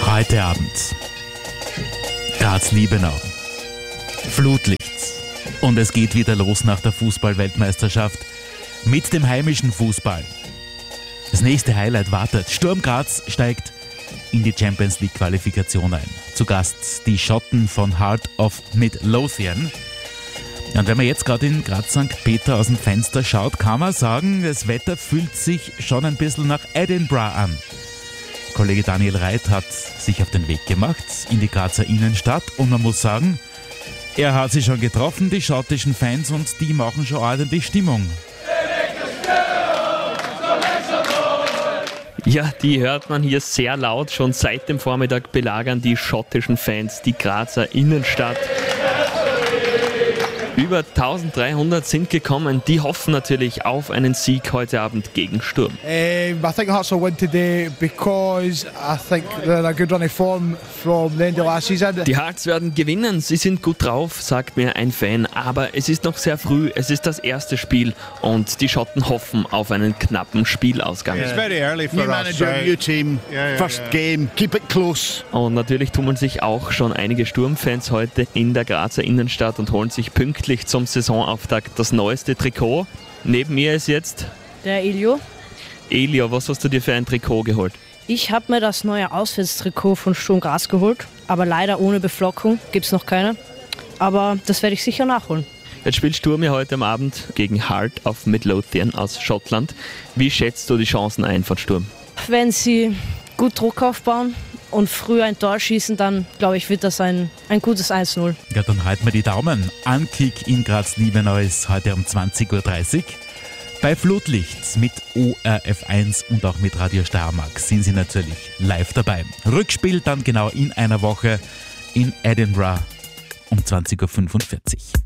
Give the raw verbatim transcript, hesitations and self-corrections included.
Heute Abend Graz-Liebenau, Flutlicht, und es geht wieder los nach der Fußball-Weltmeisterschaft mit dem heimischen Fußball. Das nächste Highlight wartet. Sturm Graz steigt in die Champions League Qualifikation ein. Zu Gast die Schotten von Heart of Midlothian. Und wenn man jetzt gerade in Graz Sankt Peter aus dem Fenster schaut, kann man sagen, das Wetter fühlt sich schon ein bisschen nach Edinburgh an. Kollege Daniel Reit hat sich auf den Weg gemacht in die Grazer Innenstadt und man muss sagen, er hat sie schon getroffen, die schottischen Fans, und die machen schon ordentlich Stimmung. Ja, die hört man hier sehr laut. Schon seit dem Vormittag belagern die schottischen Fans die Grazer Innenstadt. Über eintausenddreihundert sind gekommen. Die hoffen natürlich auf einen Sieg heute Abend gegen Sturm. Um, I think Hearts will win today because I think they're in a good running form from the end of last season. Die Hearts werden gewinnen. Sie sind gut drauf, sagt mir ein Fan. Aber es ist noch sehr früh. Es ist das erste Spiel und die Schotten hoffen auf einen knappen Spielausgang. It's very early for New us. manager, right? new team, Yeah, yeah, first yeah. game, keep it close. Und natürlich tummeln sich auch schon einige Sturmfans heute in der Grazer Innenstadt und holen sich pünktlich zum Saisonauftakt das neueste Trikot. Neben mir ist jetzt Der Elio. Elio. Was hast du dir für ein Trikot geholt? Ich habe mir das neue Auswärtstrikot von Sturm Graz geholt, aber leider ohne Beflockung, gibt es noch keine. Aber das werde ich sicher nachholen. Jetzt spielt Sturm ja heute am Abend gegen Heart of Midlothian aus Schottland. Wie schätzt du die Chancen ein von Sturm? Wenn sie gut Druck aufbauen und früh ein Tor schießen, dann glaube ich, wird das ein, ein gutes eins null. Ja, dann halten wir die Daumen. Ankick in Graz-Liebenau ist heute um zwanzig Uhr dreißig. Bei Flutlicht mit O R F eins und auch mit Radio Steiermark sind Sie natürlich live dabei. Rückspiel dann genau in einer Woche in Edinburgh um zwanzig Uhr fünfundvierzig.